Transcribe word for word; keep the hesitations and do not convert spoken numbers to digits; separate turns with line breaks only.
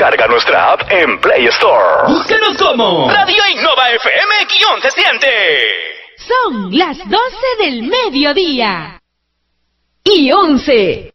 Descarga nuestra app en Play Store.
Búscanos como
Radio Innova F M-Se siente.
Son las doce del mediodía y once.